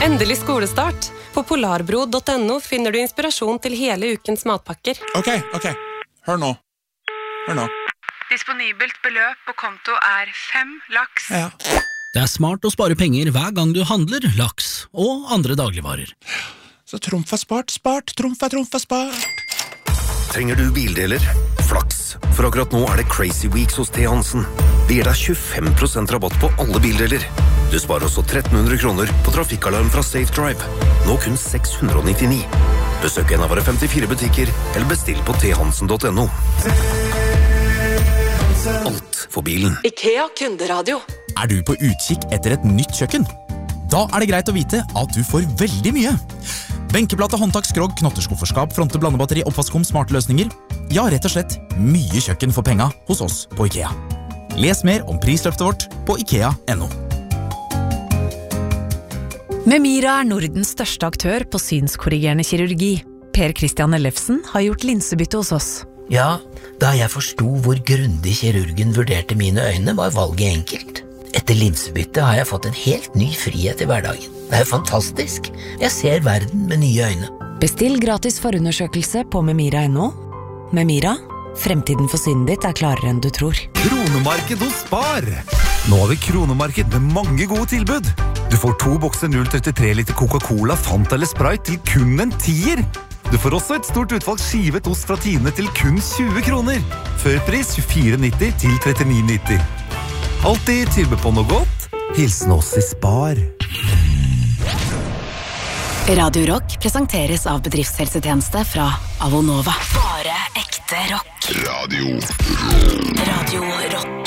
Endelig skolestart. På polarbro.no finner du inspirasjon til hele ukens matpakker. Ok. Hør nå. Disponibelt beløp på konto 5 laks. Ja. Det smart å spare penger hver gang du handler laks og andre dagligvarer. Så trumf er spart, trumf er spart. Trenger du bildeler? Flaks, for akkurat nå det Crazy Weeks hos T. Hansen. Det gir deg 25% rabatt på alle bildeler. Du sparer også 1300 kroner på trafikkalarm fra Safe Drive. Nå kun 699. Besøk en av våre 54 butikker, eller bestill på thansen.no. Alt for bilen. IKEA kunderadio. Du på utkikk etter et nytt kjøkken? Da det greit å vite at du får veldig mye. Benkeplate, håndtak, skrog, knotterskufferskap, fronte, blandebatteri, oppvaskom, smarte løsninger. Ja, rett og slett mye kjøkken for penga hos oss på IKEA. Les mer om prisløftet vårt på IKEA.no. Memira Nordens største aktør på synskorrigerende kirurgi. Per Christian Ellefsen har gjort linsebytte hos oss. Ja, da jeg forstod hvor grundig kirurgen vurderte mine øyne, var valget enkelt. Etter linsebytte har jeg fått en helt ny frihet i hverdagen. Det jo fantastisk. Jeg ser verden med nye øyne. Bestill gratis forundersøkelse på memira.no. Memira, fremtiden for synet ditt klarere enn du tror. Kronemarked hos Spar. Nå har vi kronemarked med mange gode tilbud. Du får 2 bokser 0,33 liter Coca-Cola, Fanta eller Sprite til kun en 10er. Du får også et stort utvalg skivet ost fra Tine til kun 20 kroner. Førpris 24,90 til 39,90. Alltid tilbud på noe godt. Hilsen oss i Spar. Radio Rock presenteres av bedriftshelsetjeneste fra Avonova. Bare ekte rock. Radio Rock.